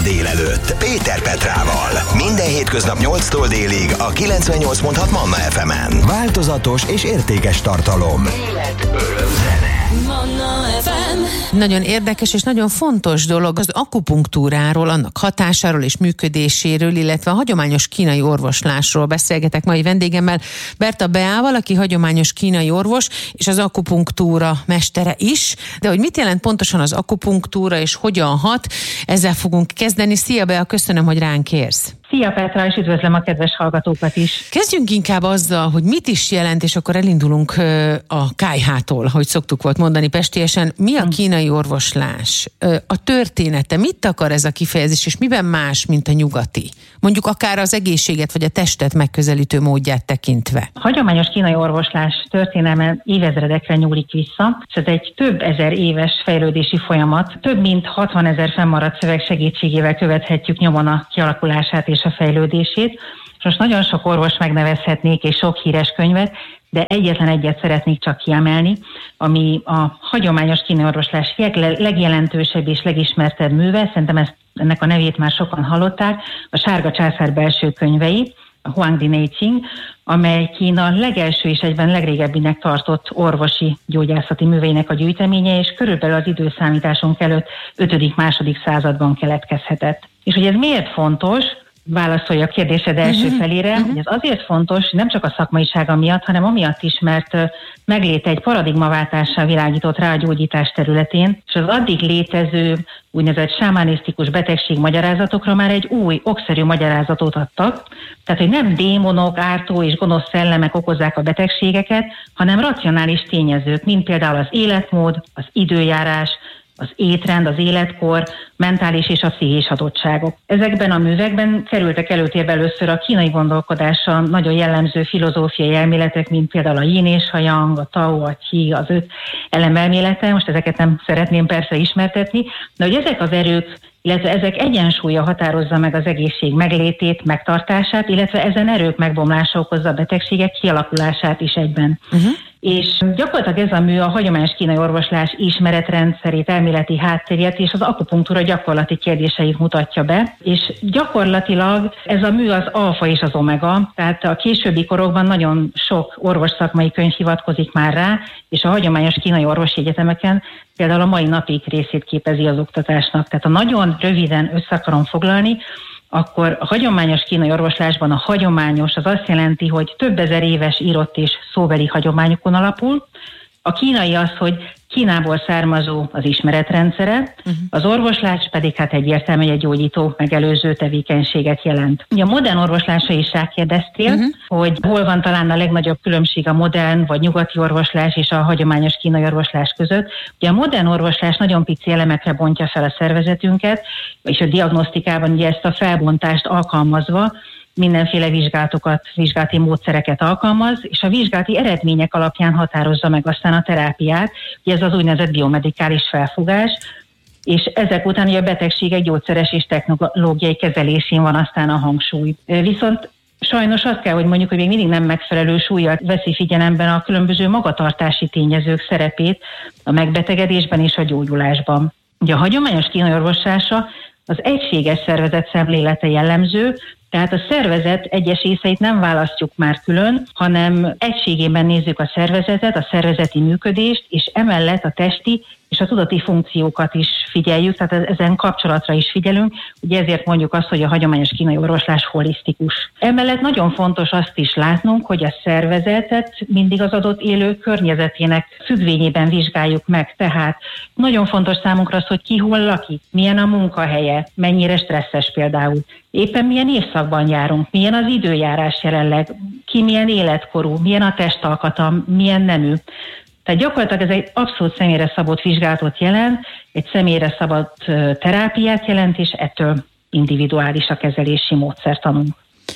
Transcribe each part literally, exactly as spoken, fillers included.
délelőtt Péter Petrával. Minden hétköznap nyolctól délig a kilencvennyolc pont hat Manna ef emen. Változatos és értékes tartalom. Élet, öröm, zene. Manna ef em. Nagyon érdekes és nagyon fontos dolog az akupunktúráról, annak hatásáról és működéséről, illetve a hagyományos kínai orvoslásról beszélgetek mai vendégemmel, Berta Beával, aki hagyományos kínai orvos és az akupunktúra mestere is. De hogy mit jelent pontosan az akupunktúra és hogyan hat, ezzel fogunk kezdeni. Szia Bea, köszönöm, hogy ránk érsz. Szia Petra, és üdvözlöm a kedves hallgatókat is. Kezdjünk inkább azzal, hogy mit is jelent, és akkor elindulunk a ká há-tól, hogy szoktuk volt mondani pestiesen. Mi a kínai orvoslás? A története, mit akar ez a kifejezés, és miben más, mint a nyugati? Mondjuk akár az egészséget vagy a testet megközelítő módját tekintve. A hagyományos kínai orvoslás történelme évezredekre nyúlik vissza, és ez egy több ezer éves fejlődési folyamat. Több mint hatvanezer fennmaradt szöveg segítségével követhetjük nyomon a kialakulását és a fejlődését. Most nagyon sok orvos megnevezhetnék, és sok híres könyvet, de egyetlen egyet szeretnék csak kiemelni, ami a hagyományos kínai orvoslás legjelentősebb és legismertebb műve, szerintem ezt, ennek a nevét már sokan hallották, a Sárga császár belső könyvei, a Huangdi Neijing, amely Kína legelső és egyben legrégebbinek tartott orvosi gyógyászati műveinek a gyűjteménye, és körülbelül az időszámításunk előtt ötödik-második században keletkezhetett. És hogy ez miért fontos, válaszolja a kérdésed első uh-huh. felére, uh-huh. hogy ez azért fontos, nem csak a szakmaisága miatt, hanem amiatt is, mert megléte egy paradigmaváltással világított rá a gyógyítás területén, és az addig létező úgynevezett sámánisztikus betegségmagyarázatokra már egy új, okszerű magyarázatot adtak. Tehát, hogy nem démonok, ártó és gonosz szellemek okozzák a betegségeket, hanem racionális tényezők, mint például az életmód, az időjárás, az étrend, az életkor, mentális és a pszichés adottságok. Ezekben a művekben kerültek előtérbe először a kínai gondolkodásra nagyon jellemző filozófiai elméletek, mint például a yin és a yang, a tao, a qi, az öt elem elmélete. Most ezeket nem szeretném persze ismertetni, de hogy ezek az erők, illetve ezek egyensúlya határozza meg az egészség meglétét, megtartását, illetve ezen erők megbomlása okozza a betegségek kialakulását is egyben. Uh-huh. És gyakorlatilag ez a mű a hagyományos kínai orvoslás ismeretrendszerét, elméleti háttérjét és az akupunktúra gyakorlati kérdéseit mutatja be, és gyakorlatilag ez a mű az alfa és az omega, tehát a későbbi korokban nagyon sok orvosszakmai könyv hivatkozik már rá, és a hagyományos kínai orvosi egyetemeken például a mai napig részét képezi az oktatásnak. Tehát ha nagyon röviden össze akarom foglalni, akkor a hagyományos kínai orvoslásban a hagyományos az azt jelenti, hogy több ezer éves írott és szóbeli hagyományokon alapul. A kínai az, hogy Kínából származó az ismeretrendszere, uh-huh. az orvoslás pedig hát egyértelműen egy gyógyító, megelőző tevékenységet jelent. Ugye a modern orvoslásra is rákérdeztél, uh-huh. hogy hol van talán a legnagyobb különbség a modern vagy nyugati orvoslás és a hagyományos kínai orvoslás között. Ugye a modern orvoslás nagyon pici elemekre bontja fel a szervezetünket, és a diagnosztikában ugye ezt a felbontást alkalmazva mindenféle vizsgálatokat, vizsgálati módszereket alkalmaz, és a vizsgálati eredmények alapján határozza meg aztán a terápiát. Ugye ez az úgynevezett biomedikális felfogás, és ezek után a betegségek gyógyszeres és technológiai kezelésén van aztán a hangsúly. Viszont sajnos azt kell, hogy mondjuk, hogy még mindig nem megfelelő súllyal veszi figyelemben a különböző magatartási tényezők szerepét a megbetegedésben és a gyógyulásban. Ugye a hagyományos kínai orvoslása az egységes szervezet szemlélete jellemző, tehát a szervezet egyes részeit nem választjuk már külön, hanem egységében nézzük a szervezetet, a szervezeti működést, és emellett a testi és a tudati funkciókat is figyeljük, tehát ezen kapcsolatra is figyelünk, ugye ezért mondjuk azt, hogy a hagyományos kínai orvoslás holisztikus. Emellett nagyon fontos azt is látnunk, hogy a szervezetet mindig az adott élő környezetének függvényében vizsgáljuk meg, tehát nagyon fontos számunkra az, hogy ki hol lakik, milyen a munkahelye, mennyire stresszes például, éppen milyen évszakban járunk, milyen az időjárás jelenleg, ki milyen életkorú, milyen a testalkata, milyen nemű. Tehát gyakorlatilag ez egy abszolút személyre szabott vizsgálatot jelent, egy személyre szabott terápiát jelent, és ettől individuális a kezelési módszertanunk.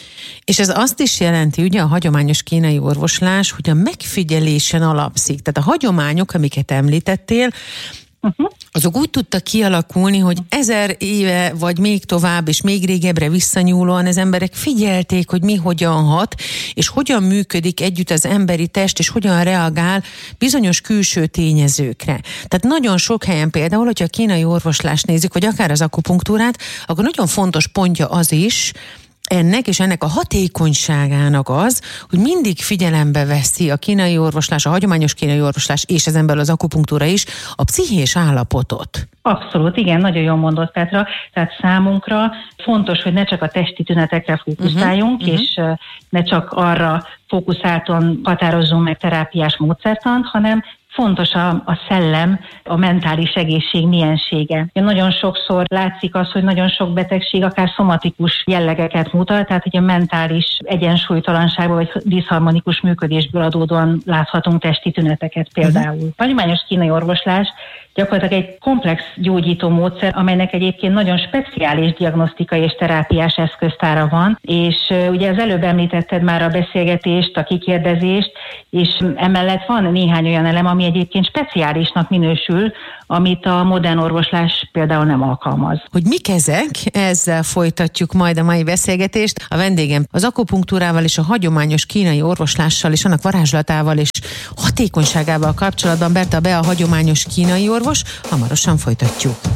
És ez azt is jelenti, ugye a hagyományos kínai orvoslás, hogy a megfigyelésen alapszik. Tehát a hagyományok, amiket említettél, Uh-huh. Azok úgy tudtak kialakulni, hogy ezer éve, vagy még tovább, és még régebbre visszanyúlóan az emberek figyelték, hogy mi hogyan hat, és hogyan működik együtt az emberi test, és hogyan reagál bizonyos külső tényezőkre. Tehát nagyon sok helyen például, hogyha a kínai orvoslást nézzük, vagy akár az akupunktúrát, akkor nagyon fontos pontja az is, ennek és ennek a hatékonyságának az, hogy mindig figyelembe veszi a kínai orvoslás, a hagyományos kínai orvoslás és ezen belül az akupunktúra is a pszichés állapotot. Abszolút, igen, nagyon jól mondott Petra. Tehát számunkra fontos, hogy ne csak a testi tünetekre fókuszáljunk, uh-huh, és uh, ne csak arra fókuszáltan határozzunk meg terápiás módszertant, hanem fontos a, a szellem, a mentális egészség miensége. Nagyon sokszor látszik az, hogy nagyon sok betegség akár szomatikus jellegeket mutat, tehát hogy a mentális egyensúlytalanságból vagy diszharmonikus működésből adódóan láthatunk testi tüneteket például. Uh-huh. A hagyományos kínai orvoslás gyakorlatilag egy komplex gyógyító módszer, amelynek egyébként nagyon speciális diagnosztikai és terápiás eszköztára van, és ugye az előbb említetted már a beszélgetést, a kikérdezést, és emellett van néhány olyan elem, ami egyébként speciálisnak minősül, amit a modern orvoslás például nem alkalmaz. Hogy mik ezek, ezzel folytatjuk majd a mai beszélgetést. A vendégem az akupunktúrával és a hagyományos kínai orvoslással és annak varázslatával és hatékonyságával kapcsolatban Berta Bea, a hagyományos kínai orvos. Hamarosan folytatjuk.